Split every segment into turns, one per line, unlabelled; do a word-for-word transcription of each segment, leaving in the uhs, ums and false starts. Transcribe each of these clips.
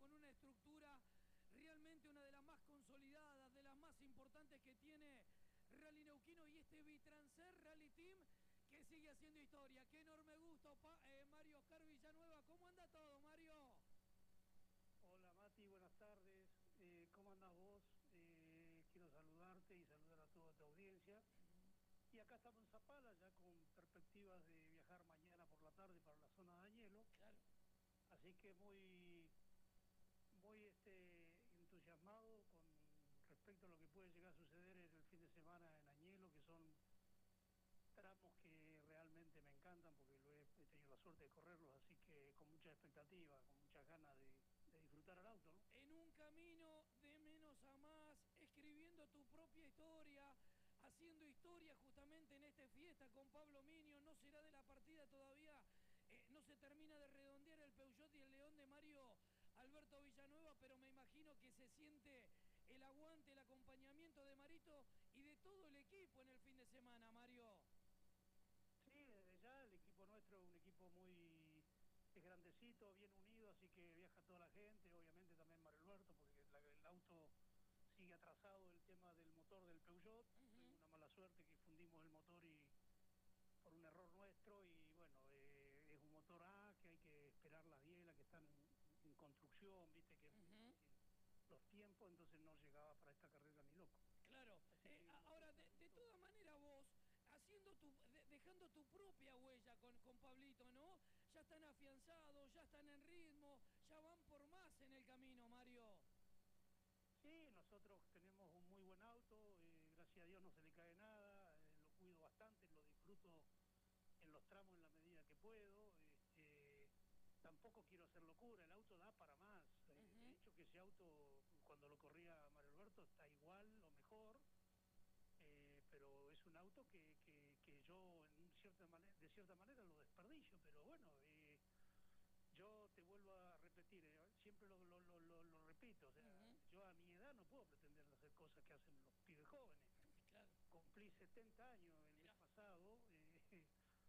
con una estructura realmente una de las más consolidadas, de las más importantes que tiene Rally Neuquino y este Vitrancer Rally Team que sigue haciendo historia. Qué enorme gusto, pa, eh, Mario Oscar Villanueva. ¿Cómo anda todo, Mario?
Hola Mati, buenas tardes. Eh, ¿Cómo andás vos? Eh, quiero saludarte y saludar a toda tu audiencia. Y acá estamos en Zapala, ya con perspectivas de viajar mañana por la tarde para la zona de Añelo.
Claro.
Así que muy, muy este, entusiasmado con respecto a lo que puede llegar a suceder en el fin de semana en Añelo, que son tramos que realmente me encantan porque lo he, he tenido la suerte de correrlos, así que con mucha expectativa, con muchas ganas de, de disfrutar al auto, ¿no?
En un camino de menos a más, escribiendo tu propia historia, haciendo historia justamente en esta fiesta con Pablo Minio. No será de la partida todavía, eh, no se termina de redondear el Peugeot y el León de Mario Alberto Villanueva, pero me imagino que se siente el aguante, el acompañamiento de Marito y de todo el equipo en el fin de semana, Mario.
Sí, desde ya el equipo nuestro es un equipo muy es grandecito, bien unido, así que viaja toda la gente, obviamente también Mario Alberto, porque la, el auto sigue atrasado el tema del motor del Peugeot.
Uh-huh.
Tuvimos una mala suerte que fundimos el motor y por un error nuestro y bueno, eh, es un motor A que hay que esperar las bielas que están en, en construcción, viste que es muy
Uh-huh.
difícil los tiempos, entonces no llegaba para esta carrera ni loco.
Claro. Eh,
Que,
ahora, de, de todas maneras vos, haciendo tu, de, dejando tu propia huella con, con Pablito, ¿no? Ya están afianzados, ya están en ritmo, ya van por más en el camino, Mario.
Sí, nosotros tenemos un muy buen auto, eh, gracias a Dios no se le cae nada, eh, lo cuido bastante, lo disfruto en los tramos en la medida que puedo. Este, tampoco quiero hacer locura, el auto da para más. Uh-huh. eh, de hecho que ese auto, cuando lo corría Mario Alberto, está igual o mejor, eh, pero es un auto que, que, que yo en cierta manera, de cierta manera lo desperdicio, pero bueno... Eh, yo te vuelvo a repetir, eh, siempre lo, lo, lo, lo, lo repito, o sea, uh-huh. yo a mi edad no puedo pretender hacer cosas que hacen los pibes jóvenes.
Claro.
Cumplí setenta años el Mirá. mes pasado, eh,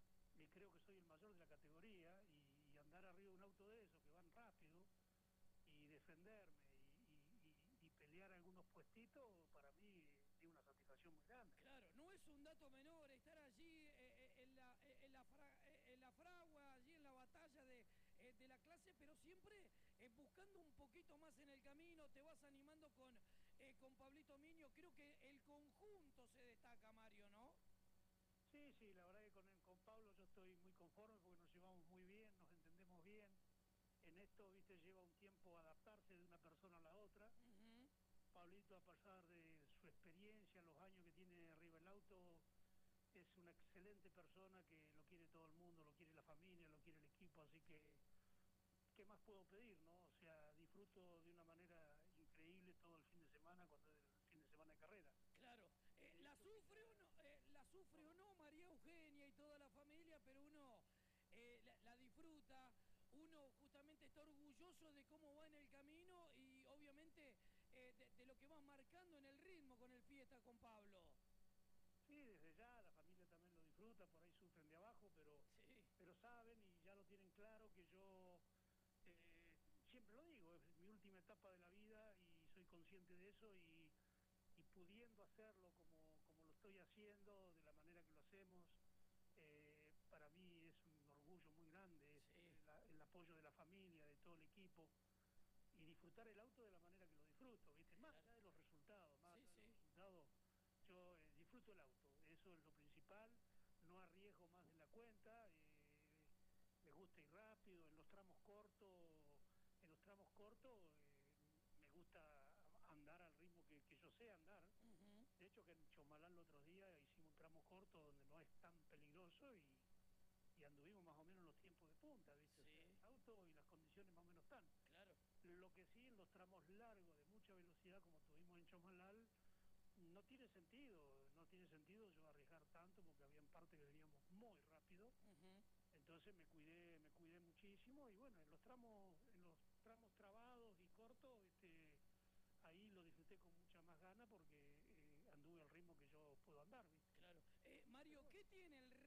y creo que soy el mayor de la categoría, y, y andar arriba de un auto de esos que van rápido, y defenderme, y, y, y pelear algunos puestitos, para mí es una satisfacción muy grande.
Claro, no es un dato menor estar allí eh, en, la, en, la fra, en la fragua, allí en la batalla de, eh, de la clase, pero siempre eh, buscando un poquito más en el camino, te vas animando con, eh, con Pablito Minio. Creo que el conjunto se destaca, Mario, ¿no?
Sí, sí, la verdad que con, con Pablo yo estoy muy conforme porque nos llevamos muy bien, nos entendemos bien. En esto, viste, lleva un tiempo adaptarse de una persona a la otra. Uh-huh. Pablito, a pesar de su experiencia, los años que tiene arriba el auto, es una excelente persona que lo quiere todo el mundo, lo quiere la familia, lo quiere el equipo, así que ¿qué más puedo pedir, no? O sea, disfruto de una manera increíble todo el fin de semana cuando es el fin de semana de carrera.
Claro, eh, la sufre o no, eh, la sufre o no María Eugenia y toda la familia, pero uno eh, la, la disfruta, uno justamente está orgulloso de cómo va en el camino y obviamente eh, de, de lo que va marcando en el ritmo con el fiesta con Pablo.
Sí, desde ya la familia también lo disfruta, por ahí sufren de abajo, pero, sí. pero saben y ya lo tienen claro que yo eh, siempre lo digo, es mi última etapa de la vida y soy consciente de eso y, y pudiendo hacerlo como, como lo estoy haciendo, de la manera que lo hacemos, eh, para mí es un orgullo muy grande, es sí. el, el apoyo de la familia, de todo el equipo y disfrutar el auto de la manera que lo disfruto, ¿viste? Más allá de los resultados, más allá sí, de los sí. resultados, yo eh, disfruto el auto, eso es lo principal, no arriesgo más de la cuenta, eh, me gusta ir rápido, en los tramos cortos, en los tramos cortos eh, me gusta andar al ritmo que, que yo sé andar. Uh-huh. De hecho que en Chomalán el otro día hicimos un tramo corto donde no es tan peligroso y, y anduvimos más o menos en los tiempos de punta, ¿viste? Sí. O sea, el auto y las condiciones más o menos están.
Claro.
Lo que sí, en los tramos largos de mucha velocidad como tuvimos en Chomalal, no tiene sentido, no tiene sentido yo arriesgar tanto porque había partes que veníamos muy rápido. Uh-huh. Entonces me cuidé, me cuidé muchísimo y bueno, en los tramos, en los tramos trabados y cortos, este, ahí lo disfruté con mucha más gana porque eh, anduve al ritmo que yo puedo andar, ¿viste?
Claro. Eh, Mario, bueno. ¿Qué tiene el